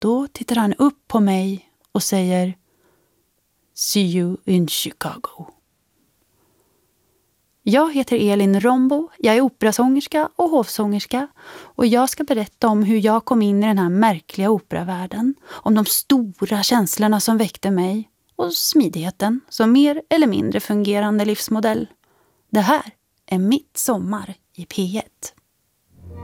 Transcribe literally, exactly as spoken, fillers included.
Då tittar han upp på mig och säger See you in Chicago. Jag heter Elin Rombo, jag är operasångerska och hovsångerska och jag ska berätta om hur jag kom in i den här märkliga operavärlden, om de stora känslorna som väckte mig och smidigheten som mer eller mindre fungerande livsmodell. Det här är Mitt sommar i P ett.